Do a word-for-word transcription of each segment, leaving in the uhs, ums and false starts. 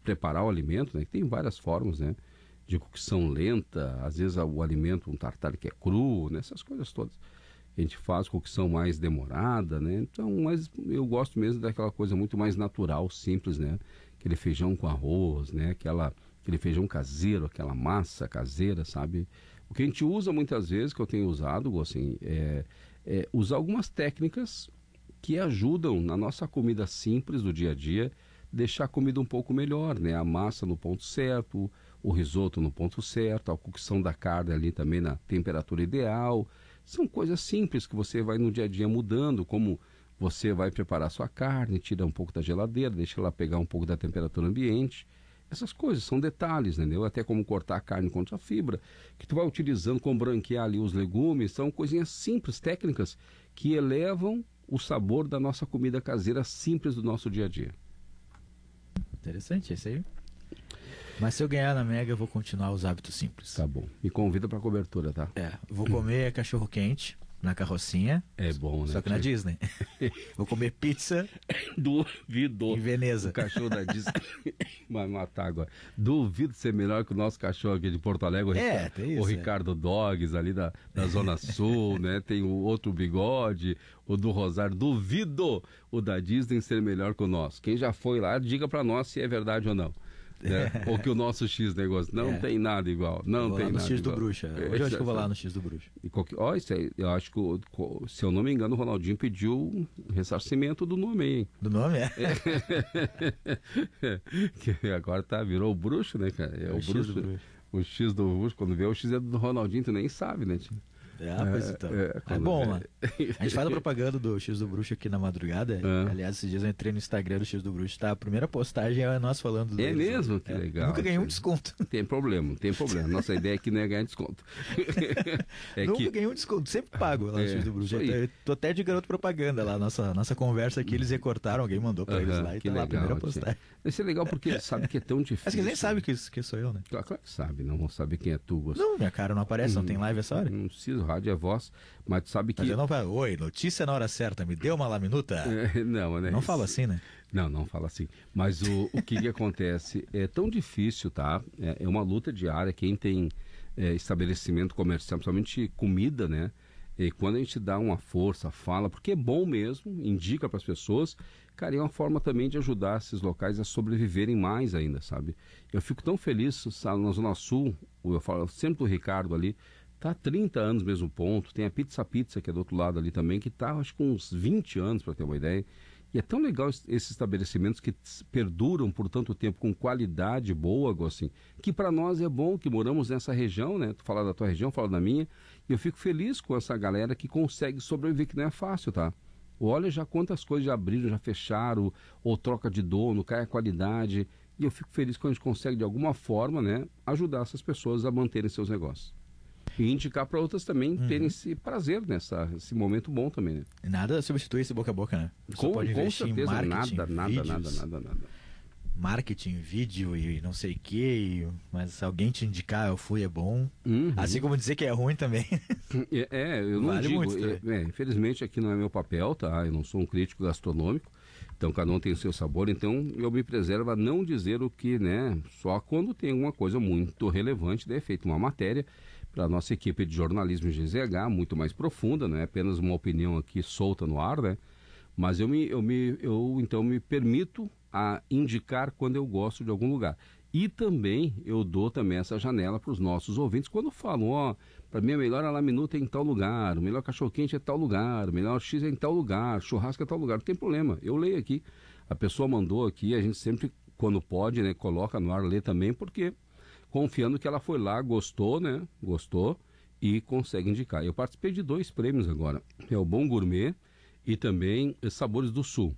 preparar o alimento, né? Que tem várias formas, né? De cocção lenta, às vezes o alimento, um tartar que é cru, né? Essas coisas todas. A gente faz cocção mais demorada, né? Então, mas eu gosto mesmo daquela coisa muito mais natural, simples, né? Aquele feijão com arroz, né? Aquela, aquele feijão caseiro, aquela massa caseira, sabe? O que a gente usa muitas vezes, que eu tenho usado, assim, é, é usar algumas técnicas que ajudam na nossa comida simples do dia a dia, deixar a comida um pouco melhor, né? A massa no ponto certo, o risoto no ponto certo, a cocção da carne ali também na temperatura ideal. São coisas simples que você vai no dia a dia mudando, como você vai preparar sua carne, tira um pouco da geladeira, deixa ela pegar um pouco da temperatura ambiente. Essas coisas são detalhes, entendeu? Até como cortar a carne contra a fibra, que tu vai utilizando como branquear ali os legumes, são coisinhas simples, técnicas, que elevam o sabor da nossa comida caseira simples do nosso dia a dia. Interessante esse aí. Mas se eu ganhar na Mega, eu vou continuar os hábitos simples. Tá bom. Me convida pra cobertura, tá? É, vou comer cachorro quente na carrocinha. É bom, né? Só que na Disney. Vou comer pizza. Duvido. Em Veneza. O cachorro da Disney vai matar agora. Duvido ser melhor que o nosso cachorro aqui de Porto Alegre. O É, Ricardo, tem isso, o é. Ricardo Dogs ali da, da Zona Sul, né? Tem o outro bigode, o do Rosário. Duvido o da Disney ser melhor que o nosso. Quem já foi lá, diga pra nós se é verdade ou não. Né? Ou que o nosso X negócio não é. tem nada igual, não vou tem lá no nada X igual. do Bruxa. Hoje eu acho que eu vou lá no X do Bruxa. E qualquer, ó, isso aí, eu acho que, o- co- se eu não me engano, o Ronaldinho pediu ressarcimento do nome aí, hein? Do nome é? Que agora tá, virou o bruxo, né, cara? É, É o, o X bruxo, do bruxo. o X do bruxo, quando vê o X é do Ronaldinho, tu nem sabe, né, tio? Ah, pois então. é, É, quando bom vê. lá. A gente faz a propaganda do X do Bruxo aqui na madrugada. É. Aliás, esses dias eu entrei no Instagram do X do Bruxo. Tá? A primeira postagem é nós falando do É mesmo? Que é. legal. Nunca ganhei um tio. desconto. Tem problema, não tem problema. Nossa ideia aqui não é ganhar desconto. É Nunca que ganhei um desconto. Sempre pago lá no É, X do Bruxo. isso aí. Eu tô até de garoto propaganda lá. Nossa, nossa conversa aqui, eles recortaram. Alguém mandou pra eles Aham, lá e que tá lá a legal, primeira tio. postagem. Isso é legal porque sabe que é tão difícil. Mas que nem sabe que, que sou eu, né? Claro, claro que sabe, não vão saber quem é tu. Você. Não, minha cara não aparece, não tem live essa hora. Não precisa, o rádio é voz, mas tu sabe que... Mas eu não falo, oi, notícia na hora certa, me deu uma laminuta? É, não, né? Não fala assim, né? Não, não fala assim. Mas o, o que que acontece? É tão difícil, tá? É, é uma luta diária. Quem tem é, estabelecimento comercial, principalmente comida, né? E quando a gente dá uma força, fala, porque é bom mesmo, indica para as pessoas, cara, é uma forma também de ajudar esses locais a sobreviverem mais ainda, sabe? Eu fico tão feliz, sabe, na Zona Sul, eu falo sempre do Ricardo ali, tá há trinta anos mesmo ponto, tem a Pizza Pizza, que é do outro lado ali também, que tá, acho que uns vinte anos, para ter uma ideia. E é tão legal es- esses estabelecimentos que s- perduram por tanto tempo com qualidade boa, assim, que para nós é bom, que moramos nessa região, né? Tu fala da tua região, fala da minha, e eu fico feliz com essa galera que consegue sobreviver, que não é fácil, tá? Olha já quantas coisas já abriram, já fecharam, ou troca de dono, cai a qualidade, e eu fico feliz quando a gente consegue de alguma forma, né, ajudar essas pessoas a manterem seus negócios. E indicar para outras também Uhum. terem esse prazer, nessa, esse momento bom também, né? Nada substitui esse boca a boca, né? Você Com, pode com investir em certeza, marketing, nada, nada, vídeos, nada, nada, nada. marketing, vídeo e não sei o que, mas se alguém te indicar eu fui é bom. Uhum. Assim como dizer que é ruim também. É, é, eu não Vale digo, muito é, também. é, infelizmente aqui não é meu papel, tá? Eu não sou um crítico gastronômico, então cada um tem o seu sabor, então eu me preservo a não dizer o que, né? Só quando tem alguma coisa muito relevante, daí é feita uma matéria para a nossa equipe de jornalismo G Z H, muito mais profunda, não é apenas uma opinião aqui solta no ar, né? Mas eu, me, eu, me, eu então me permito a indicar quando eu gosto de algum lugar. E também eu dou também essa janela para os nossos ouvintes quando falam, ó, para mim a melhor a laminuta é em tal lugar, o melhor cachorro-quente é tal lugar, o melhor X é em tal lugar, churrasco é tal lugar, não tem problema, eu leio aqui. A pessoa mandou aqui, a gente sempre, quando pode, né, coloca no ar, lê também, porque confiando que ela foi lá, gostou, né, gostou e consegue indicar. Eu participei de dois prêmios agora, é o Bom Gourmet e também Sabores do Sul.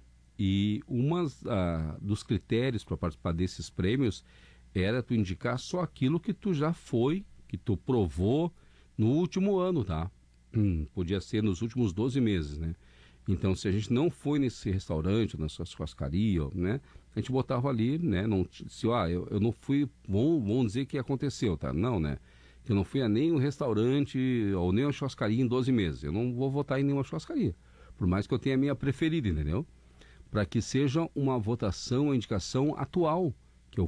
E um ah, dos critérios para participar desses prêmios era tu indicar só aquilo que tu já foi, que tu provou no último ano, tá? Hum, podia ser nos últimos doze meses, né? Então, se a gente não foi nesse restaurante, nessa churrascaria, né? A gente botava ali, né? Não, se, ah, eu, eu não fui, vamos, vamos dizer que aconteceu, tá? Não, né? Eu não fui a nenhum restaurante ou nem uma churrascaria em doze meses. Eu não vou votar em nenhuma churrascaria, por mais que eu tenha a minha preferida, entendeu? Para que seja uma votação, uma indicação atual,